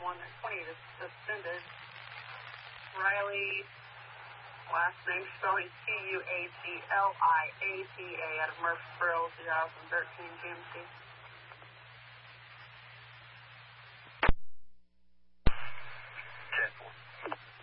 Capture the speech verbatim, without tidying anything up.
twenty-one or twenty is suspended. Riley, last name spelling C U A G L I A T A out of Murfreesboro, twenty thirteen G M C.